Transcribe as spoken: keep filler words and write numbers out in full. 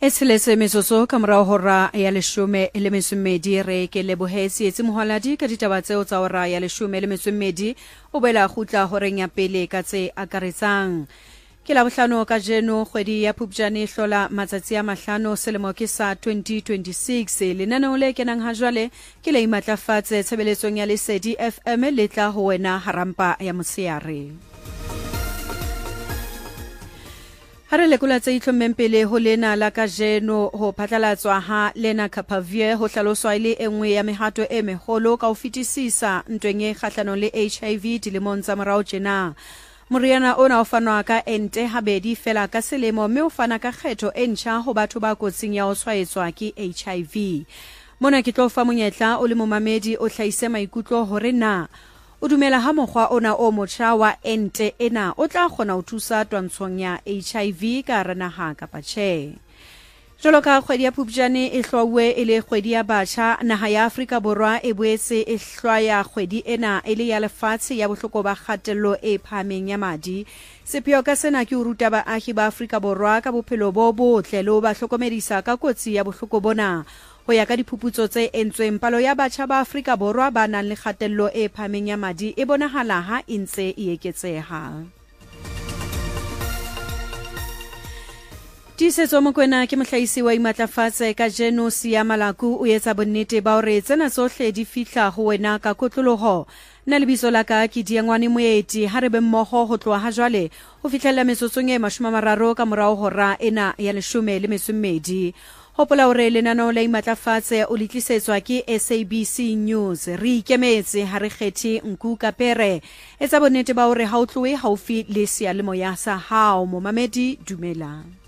Etseletse mesoso ka morao hora ya leshome le mesumedi re ke lebohetse etsi mohaladi ka ditaba tseo tsa hora ya leshome le mesumedi o boela khutla horeng ya pele ka tse akaretsang. Ke la bohlano ka jeno kgwedi ya Phupjane hlola matsatsi a mahlano selemo ke sa twenty twenty-six lenaneo le kenang ha jwale ke le imatlafatse tshebeletsong ya Lesedi F M le tla ho wena harampa ya motshehare. Hare lekola tse itlhommeng pele ho lena la ka jeno ho phatlalatswa ha Lena Kapavie ho hlaloswa ile enngwe ya mehato e meholo ka ho fetisisa ntweng e kgahlanong le H I V dilemong tsa morao tjena. Moriana ona o fanwa ka ente habedi fela ka selemo mme o fana ka kgetho e ntjha ho batho ba kotsing ya ho tshwaetswa ke H I V. Mona ke tlo fa monyetla o le momamedi o hlahise maikutlo hore na o dumela ha mokgwa ona o motjha wa ente ena o tla kgona ho thusa twantshong ya H I V ka hara naha kapa tjhe. Jwalo ka kgwedi ya Phupjane e hlwauwe e le kgwedi ya batjha, naha ya Afrika Borwa e boetse e hlwaya kgwedi ena e le ya lefatshe ya bohloko ba kgatello e phahameng ya madi. Sepheo ka sena ke ho ruta baahi ba Afrika Borwa ka bophelo bo botle le ho ba hlokomedisa ka kotsi ya bohloko bona. Ho ya ka diphuputso tse entsweng, palo ya batjha ba Afrika Borwa ba nang le kgatello e phahameng ya madi e bonahala ha e ntse e eketseha. Tiisetso Mokoena ke mohlahisi wa imatlafatse ka jeno Siya Malaku o etsa bonnete ba hore tsena tsohle di fihla ho wena ka kotloloho. Nna lebitso la ka ke Diangwane Moeti, ha re be mmoho ho tloha ha jwale ho fihlella metsotsong e mashome a mararo ka morao hora ena ya leshome le mesumedi. Hopola hore lenaneo la imatlafatse o litlisetswa ke S A B C News. Re ikemetse ha re kgethe nku kapere. Etsa bonnete ba hore ha o tlohe haufi le seyalemoya sa hao. Momamedi dumela.